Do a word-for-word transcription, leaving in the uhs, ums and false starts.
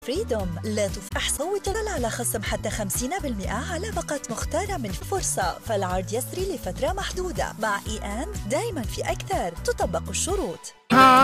فريدوم لا تفح صوت على خصم حتى خمسين بالمئة على باقات مختارة من فرصة، فالعرض يسري لفترة محدودة. مع إي أند دايما في أكثر، تطبق الشروط.